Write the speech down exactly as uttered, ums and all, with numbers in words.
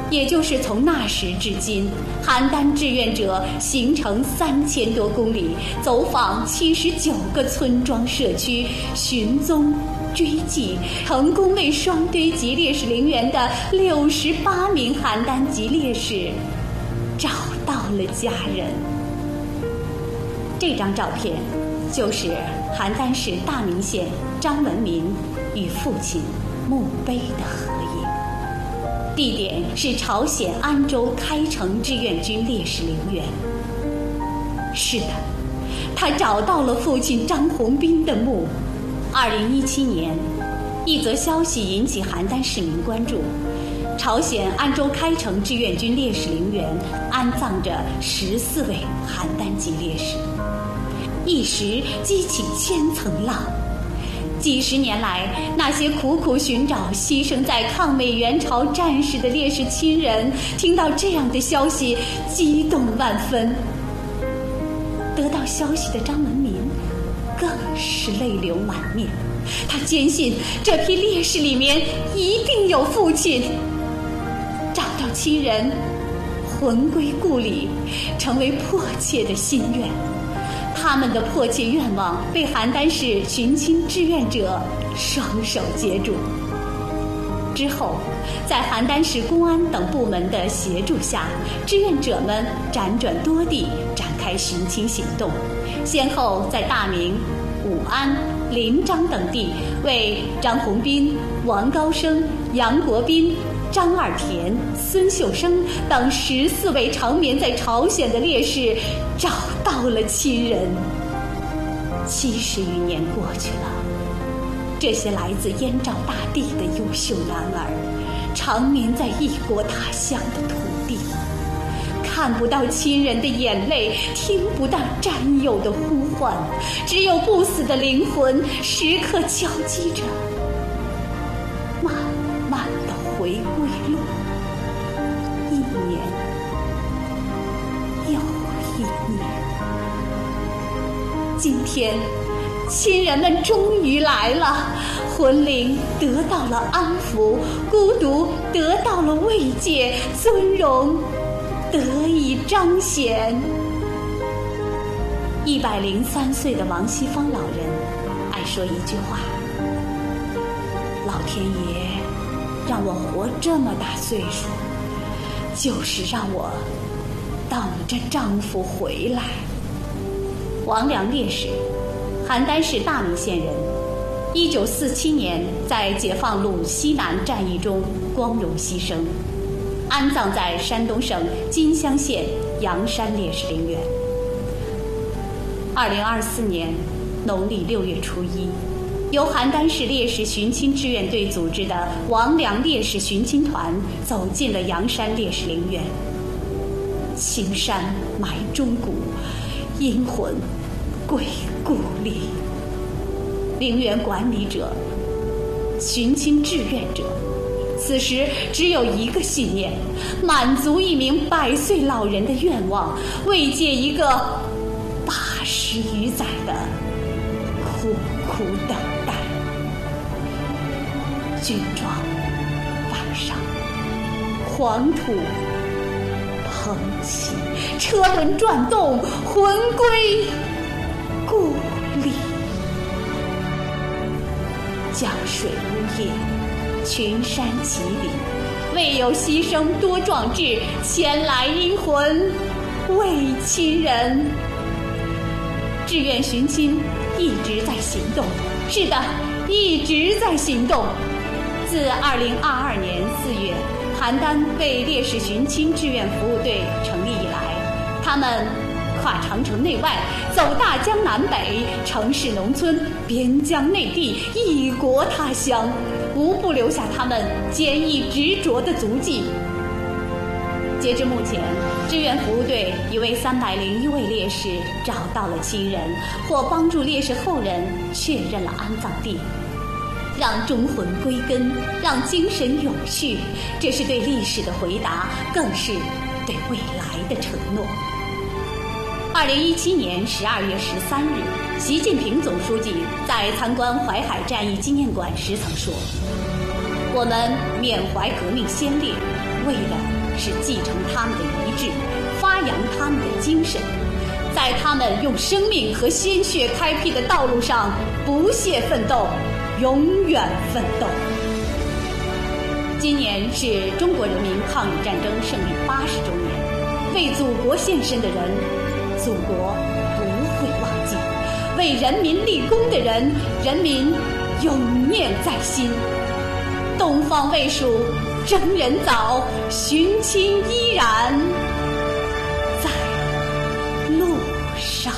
也就是从那时至今，邯郸志愿者行程三千多公里，走访七十九个村庄社区，寻踪追迹，成功为双堆级烈士陵园的六十八名邯郸籍烈士找到了家人。这张照片就是邯郸市大名县张文民与父亲墓碑的合影，地点是朝鲜安州开城志愿军烈士陵园。是的，他找到了父亲张宏斌的墓。二零一七年，一则消息引起邯郸市民关注：朝鲜安州开城志愿军烈士陵园安葬着十四位邯郸籍烈士，一时激起千层浪。几十年来，那些苦苦寻找牺牲在抗美援朝战士的烈士亲人，听到这样的消息，激动万分。得到消息的张文民更是泪流满面，他坚信这批烈士里面一定有父亲。找到亲人，魂归故里，成为迫切的心愿。他们的迫切愿望被邯郸市寻亲志愿者双手接住。之后，在邯郸市公安等部门的协助下，志愿者们辗转多地展开寻亲行动，先后在大名、武安、临漳等地为张宏斌、王高生、杨国斌、张二田、孙秀生等十四位长眠在朝鲜的烈士找到了亲人。七十余年过去了，这些来自燕赵大地的优秀男儿，长眠在异国他乡的土地，看不到亲人的眼泪，听不到战友的呼唤，只有不死的灵魂时刻敲击着慢慢的回归路。一年又一年，今天亲人们终于来了，魂灵得到了安抚，孤独得到了慰藉，尊荣得以彰显。一百零三岁的王西方老人爱说一句话：老天爷让我活这么大岁数，就是让我等着丈夫回来。王良烈士，邯郸市大名县人，一九四七年在解放路西南战役中光荣牺牲，安葬在山东省金乡县阳山烈士陵园。二零二四年农历六月初一，由邯郸市烈士寻亲志愿队组织的王良烈士寻亲团走进了阳山烈士陵园。青山埋忠骨，阴魂归故里。陵园管理者、寻亲志愿者，此时只有一个信念：满足一名百岁老人的愿望，慰藉一个八十余载的苦苦等待。军装摆上，黄土捧起，车轮转动，魂归故里。江水呜咽，群山齐领，未有牺牲多壮志，前来阴魂慰亲人。志愿寻亲一直在行动，是的，一直在行动。自二零二二年四月，邯郸为烈士寻亲志愿服务队成立以来，他们跨长城内外，走大江南北，城市农村，边疆内地，异国他乡，无不留下他们坚毅执着的足迹。截至目前，志愿服务队已为三百零一位烈士找到了亲人，或帮助烈士后人确认了安葬地。让忠魂归根，让精神永续，这是对历史的回答，更是对未来的承诺。二零一七年十二月十三日，习近平总书记在参观淮海战役纪念馆时曾说：“我我们缅怀革命先烈，为的是继承他们的遗志，发扬他们的精神，在他们用生命和鲜血开辟的道路上不懈奋斗，永远奋斗。今年是中国人民抗日战争胜利八十周年，为祖国献身的人，祖国不会忘记；为人民立功的人，人民永念在心。东方未数征人早，寻亲依然在路上。